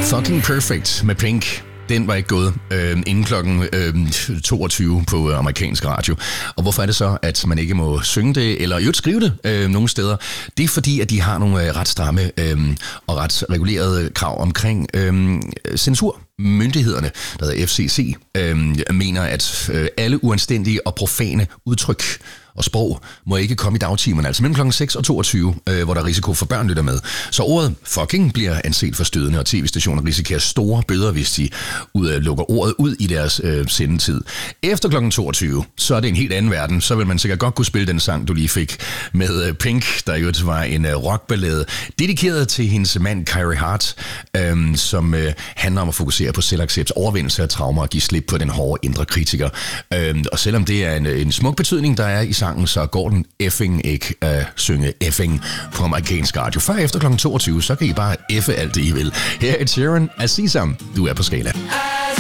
Fucking Perfect med Pink. Den var ikke gået inden klokken 22 på amerikansk radio. Og hvorfor er det så, at man ikke må synge det, eller jo skrive det nogle steder? Det er fordi, at de har nogle ret stramme og ret regulerede krav omkring censur. Myndighederne, der hedder FCC, mener, at alle uanstændige og profane udtryk og sprog må ikke komme i dagtimerne, altså mellem klokken 6 og 22, hvor der er risiko for børn lytter med. Så ordet fucking bliver anset for stødende, og tv-stationer risikerer store bøder, hvis de lukker ordet ud i deres sendetid. Efter klokken 22, så er det en helt anden verden. Så vil man sikkert godt kunne spille den sang, du lige fik med Pink, der jo var en rockballade, dedikeret til hendes mand Kyrie Hart, som handler om at fokusere på selvaccept, overvindelse af traumer og give slip på den hårde indre kritiker. Og selvom det er en smuk betydning, der er i sangen, så går den effing ikke at synge effing på amerikansk radio. Før efter klokken 22, så kan I bare effe alt det, I vil. Her er Sharon Azizam. Du er på Skala.